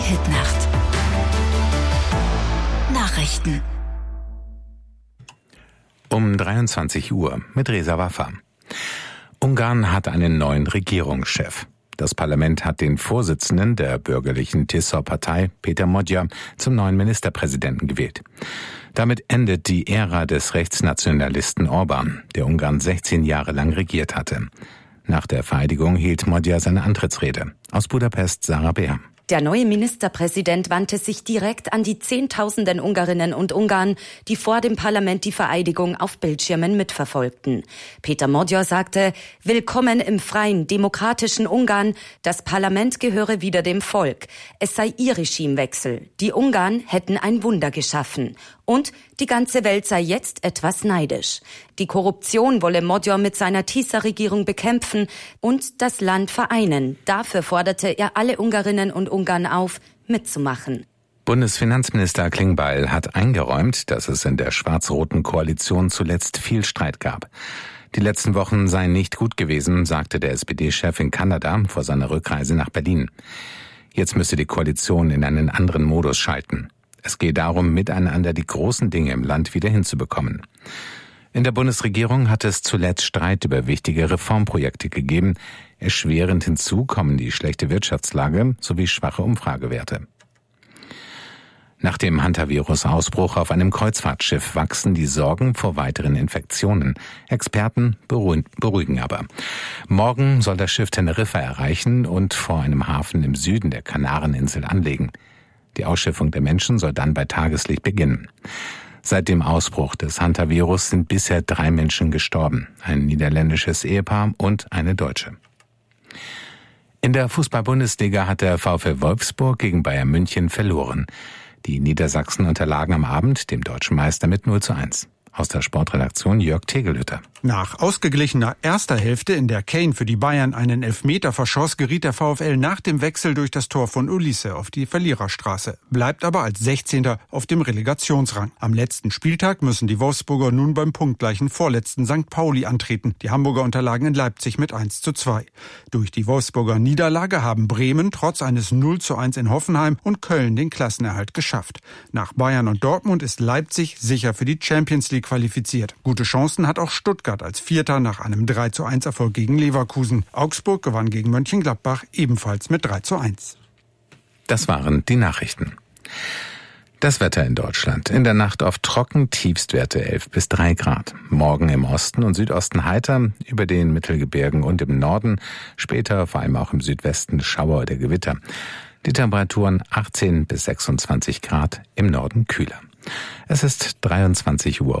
Hitnacht. Nachrichten. Um 23 Uhr mit Reza Waffa. Ungarn hat einen neuen Regierungschef. Das Parlament hat den Vorsitzenden der bürgerlichen TISZOR-Partei, Péter Magyar, zum neuen Ministerpräsidenten gewählt. Damit endet die Ära des Rechtsnationalisten Orbán, der Ungarn 16 Jahre lang regiert hatte. Nach der Vereidigung hielt Magyar seine Antrittsrede. Aus Budapest, Sarah Beer. Der neue Ministerpräsident wandte sich direkt an die Zehntausenden Ungarinnen und Ungarn, die vor dem Parlament die Vereidigung auf Bildschirmen mitverfolgten. Péter Magyar sagte: Willkommen im freien, demokratischen Ungarn. Das Parlament gehöre wieder dem Volk. Es sei ihr Regimewechsel. Die Ungarn hätten ein Wunder geschaffen. Und die ganze Welt sei jetzt etwas neidisch. Die Korruption wolle Magyar mit seiner TISZOR-Regierung bekämpfen und das Land vereinen. Dafür forderte er alle Ungarinnen und Ungarn auf, mitzumachen. Bundesfinanzminister Klingbeil hat eingeräumt, dass es in der schwarz-roten Koalition zuletzt viel Streit gab. Die letzten Wochen seien nicht gut gewesen, sagte der SPD-Chef in Kanada vor seiner Rückreise nach Berlin. Jetzt müsse die Koalition in einen anderen Modus schalten. Es geht darum, miteinander die großen Dinge im Land wieder hinzubekommen. In der Bundesregierung hat es zuletzt Streit über wichtige Reformprojekte gegeben. Erschwerend hinzu kommen die schlechte Wirtschaftslage sowie schwache Umfragewerte. Nach dem Hantavirus-Ausbruch auf einem Kreuzfahrtschiff wachsen die Sorgen vor weiteren Infektionen. Experten beruhigen aber. Morgen soll das Schiff Teneriffa erreichen und vor einem Hafen im Süden der Kanareninsel anlegen. Die Ausschiffung der Menschen soll dann bei Tageslicht beginnen. Seit dem Ausbruch des Hantavirus sind bisher 3 Menschen gestorben, ein niederländisches Ehepaar und eine Deutsche. In der Fußball-Bundesliga hat der VfL Wolfsburg gegen Bayern München verloren. Die Niedersachsen unterlagen am Abend dem deutschen Meister mit 0:1. Aus der Sportredaktion Jörg Tegelhütter. Nach ausgeglichener erster Hälfte, in der Kane für die Bayern einen Elfmeter verschoss, geriet der VfL nach dem Wechsel durch das Tor von Ulisse auf die Verliererstraße, bleibt aber als 16. auf dem Relegationsrang. Am letzten Spieltag müssen die Wolfsburger nun beim punktgleichen vorletzten St. Pauli antreten. Die Hamburger unterlagen in Leipzig mit 1:2. Durch die Wolfsburger Niederlage haben Bremen trotz eines 0:1 in Hoffenheim und Köln den Klassenerhalt geschafft. Nach Bayern und Dortmund ist Leipzig sicher für die Champions League qualifiziert. Gute Chancen hat auch Stuttgart als Vierter nach einem 3:1 Erfolg gegen Leverkusen. Augsburg gewann gegen Mönchengladbach ebenfalls mit 3:1. Das waren die Nachrichten. Das Wetter in Deutschland. In der Nacht oft trocken, Tiefstwerte 11 bis 3 Grad. Morgen im Osten und Südosten heiter, über den Mittelgebirgen und im Norden. Später vor allem auch im Südwesten Schauer oder Gewitter. Die Temperaturen 18 bis 26 Grad, im Norden kühler. Es ist 23:03 Uhr.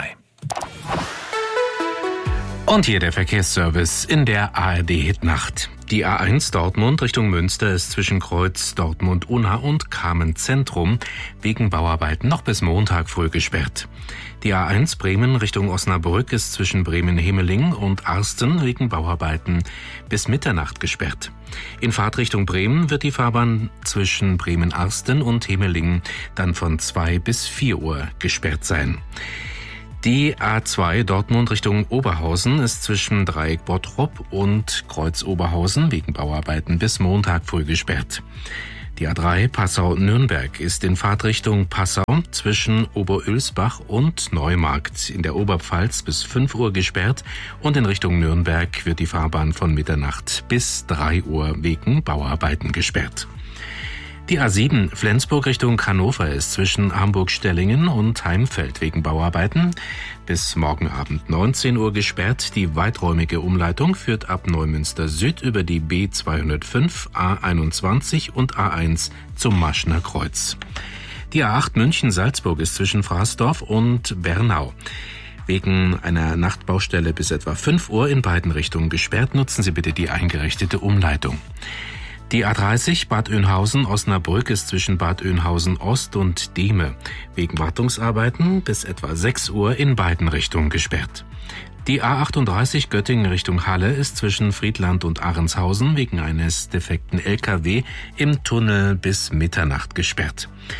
Und hier der Verkehrsservice in der ARD-Hitnacht. Die A1 Dortmund Richtung Münster ist zwischen Kreuz Dortmund-Unna und Kamen-Zentrum wegen Bauarbeiten noch bis Montag früh gesperrt. Die A1 Bremen Richtung Osnabrück ist zwischen Bremen-Hemeling und Arsten wegen Bauarbeiten bis Mitternacht gesperrt. In Fahrtrichtung Bremen wird die Fahrbahn zwischen Bremen-Arsten und Hemeling dann von 2 bis 4 Uhr gesperrt sein. Die A2 Dortmund Richtung Oberhausen ist zwischen Dreieck Bottrop und Kreuz Oberhausen wegen Bauarbeiten bis Montag früh gesperrt. Die A3 Passau-Nürnberg ist in Fahrtrichtung Passau zwischen Oberölsbach und Neumarkt in der Oberpfalz bis 5 Uhr gesperrt und in Richtung Nürnberg wird die Fahrbahn von Mitternacht bis 3 Uhr wegen Bauarbeiten gesperrt. Die A7 Flensburg Richtung Hannover ist zwischen Hamburg-Stellingen und Heimfeld wegen Bauarbeiten bis morgen Abend 19 Uhr gesperrt. Die weiträumige Umleitung führt ab Neumünster Süd über die B205, A21 und A1 zum Maschner Kreuz. Die A8 München-Salzburg ist zwischen Fraßdorf und Bernau wegen einer Nachtbaustelle bis etwa 5 Uhr in beiden Richtungen gesperrt. Nutzen Sie bitte die eingerichtete Umleitung. Die A30 Bad Oeynhausen-Osnabrück ist zwischen Bad Oeynhausen-Ost und Dehme wegen Wartungsarbeiten bis etwa 6 Uhr in beiden Richtungen gesperrt. Die A38 Göttingen Richtung Halle ist zwischen Friedland und Ahrenshausen wegen eines defekten LKW im Tunnel bis Mitternacht gesperrt.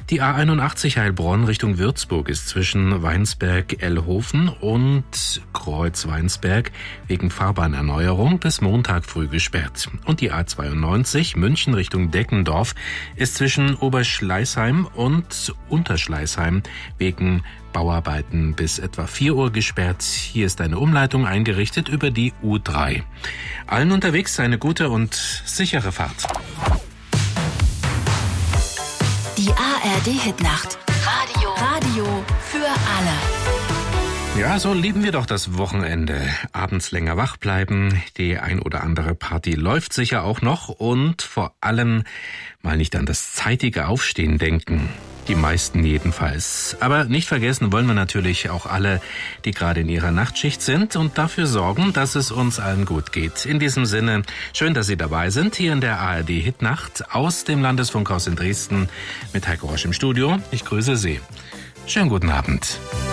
Die A81 Heilbronn Richtung Würzburg ist zwischen Weinsberg-Ellhofen und Kreuz-Weinsberg wegen Fahrbahnerneuerung bis Montag früh gesperrt. Und die A92 München Richtung Deckendorf ist zwischen Oberschleißheim und Unterschleißheim wegen Bauarbeiten bis etwa 4 Uhr gesperrt. Hier ist eine Umleitung eingerichtet über die U3. Allen unterwegs eine gute und sichere Fahrt. Die ARD-Hitnacht. Radio für alle. Ja, so lieben wir doch das Wochenende. Abends länger wach bleiben, die ein oder andere Party läuft sicher auch noch und vor allem mal nicht an das zeitige Aufstehen denken. Die meisten jedenfalls. Aber nicht vergessen wollen wir natürlich auch alle, die gerade in ihrer Nachtschicht sind und dafür sorgen, dass es uns allen gut geht. In diesem Sinne, schön, dass Sie dabei sind, hier in der ARD-Hitnacht aus dem Landesfunkhaus in Dresden mit Heiko Rosch im Studio. Ich grüße Sie. Schönen guten Abend.